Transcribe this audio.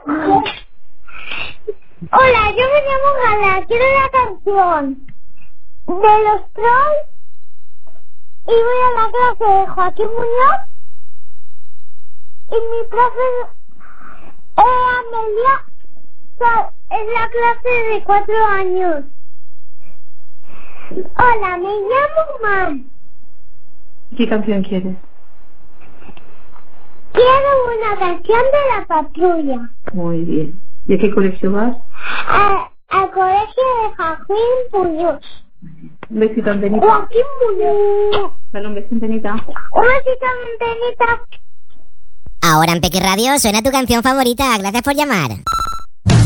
Hola, yo me llamo Gala, quiero la canción de los Trolls y voy a la clase de Joaquín Muñoz y mi profe Amelia es la clase de 4 años. Hola, me llamo Mar. ¿Qué canción quieres? Quiero una canción de la patrulla. Muy bien. ¿Y a qué colegio vas? Al colegio de Joaquín Muñoz. Un besito, Antenita. Joaquín Muñoz. Dale un beso, Antenita. Un besito, Antenita. Ahora en Peque Radio suena tu canción favorita. Gracias por llamar.